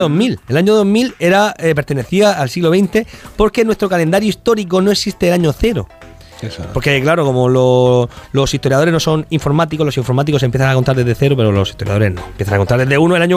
2000. El año 2000 pertenecía al siglo XX porque en nuestro calendario histórico no existe el año cero. Eso. Porque claro, como los historiadores no son informáticos, los informáticos empiezan a contar desde cero, pero los historiadores no. Empiezan a contar desde uno el año